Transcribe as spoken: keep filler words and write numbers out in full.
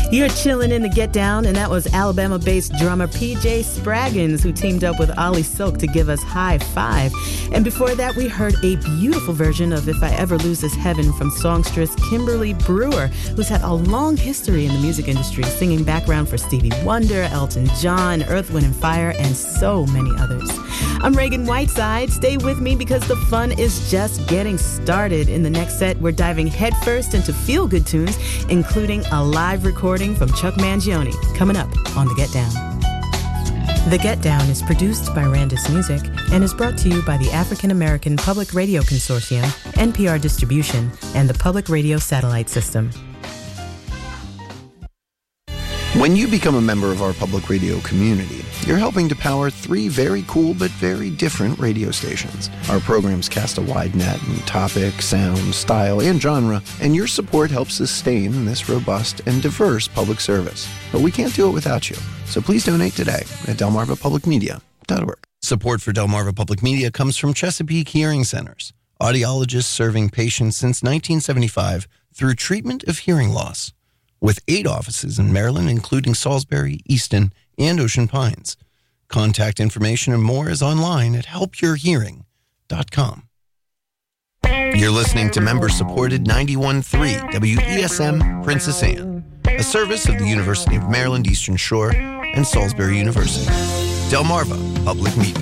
You're chilling in the Get Down, and that was Alabama-based drummer P J Spraggins, who teamed up with Ollie Silk to give us High Five. And before that, we heard a beautiful version of If I Ever Lose This Heaven from songstress Kimberly Brewer, who's had a long history in the music industry, singing background for Stevie Wonder, Elton John, Earth, Wind and Fire, and so many others. I'm Reagan Whiteside. Stay with me because the fun is just getting started. In the next set, we're diving headfirst into feel-good tunes, including a live recording from Chuck Mangione, coming up on The Get Down. The Get Down is produced by Randis Music and is brought to you by the African American Public Radio Consortium, N P R Distribution, and the Public Radio Satellite System. When you become a member of our public radio community, you're helping to power three very cool but very different radio stations. Our programs cast a wide net in topic, sound, style, and genre, and your support helps sustain this robust and diverse public service. But we can't do it without you, so please donate today at delmarva public media dot org. Support for Delmarva Public Media comes from Chesapeake Hearing Centers, audiologists serving patients since nineteen seventy-five through treatment of hearing loss. With eight offices in Maryland, including Salisbury, Easton, and Ocean Pines. Contact information and more is online at help your hearing dot com. You're listening to member-supported ninety-one point three W E S M Princess Anne, a service of the University of Maryland Eastern Shore and Salisbury University. Delmarva Public Media.